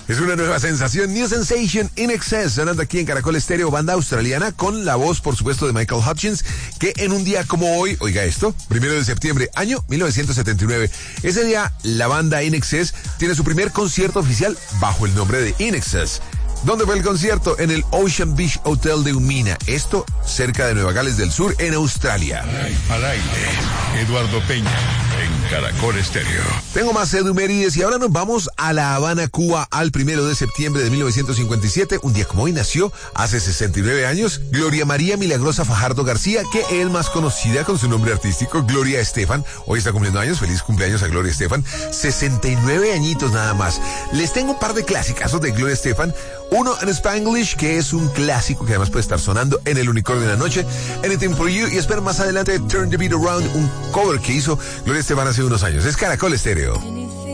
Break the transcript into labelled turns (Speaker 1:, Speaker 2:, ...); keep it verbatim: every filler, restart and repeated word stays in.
Speaker 1: Es una nueva sensación, New Sensation In Excess, sonando aquí en Caracol Estéreo, banda australiana, con la voz, por supuesto, de Michael Hutchence, que en un día como hoy, oiga esto, primero de septiembre, año mil novecientos setenta y nueve, ese día la banda In Excess tiene su primer concierto oficial bajo el nombre de In Excess. ¿Dónde fue el concierto? En el Ocean Beach Hotel de Umina, esto cerca de Nueva Gales del Sur, en Australia.
Speaker 2: Al aire, Eduardo Peña, en Caracol Estéreo.
Speaker 1: Tengo más edumérides y ahora nos vamos a La Habana, Cuba, al primero de septiembre de mil novecientos cincuenta y siete. Un día como hoy nació, hace sesenta y nueve años, Gloria María Milagrosa Fajardo García, que es más conocida con su nombre artístico, Gloria Estefan. Hoy está cumpliendo años, feliz cumpleaños a Gloria Estefan. sesenta y nueve añitos nada más. Les tengo un par de clásicos de Gloria Estefan. Uno en Spanglish, que es un clásico que además puede estar sonando en El Unicornio de la Noche, Anything for You, y espero más adelante Turn the Beat Around, un cover que hizo Gloria Estefan hace unos años. Es Caracol Estéreo.